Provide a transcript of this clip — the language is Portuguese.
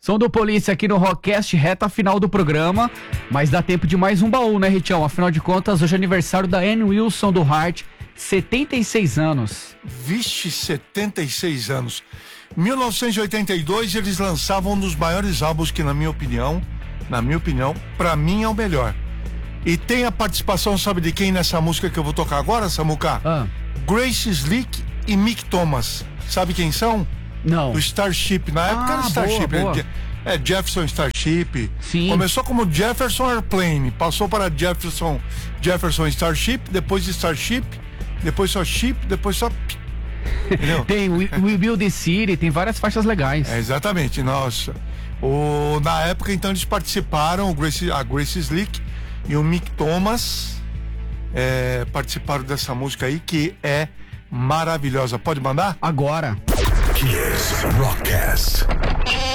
Som do Polícia aqui no Rockcast, reta final do programa, mas dá tempo de mais um baú, né, Ritião? Afinal de contas, hoje é aniversário da Ann Wilson do Heart, 76 anos. Vixe, 76 anos. 1982 eles lançavam um dos maiores álbuns que, na minha opinião, pra mim é o melhor. E tem a participação, sabe de quem nessa música que eu vou tocar agora, Samuca? Grace Slick e Mick Thomas. Sabe quem são? Não. Do Starship. Na época era Starship. Boa. Jefferson Starship. Sim. Começou como Jefferson Airplane, passou para Jefferson Starship, depois Starship, depois só Ship, depois só... Entendeu? Tem We Build the City, tem várias faixas legais. Exatamente, nossa. Na época, então, eles participaram, a Grace Slick e o Mick Thomas participaram dessa música aí, que é maravilhosa. Pode mandar? Agora. Kiss Rockcast.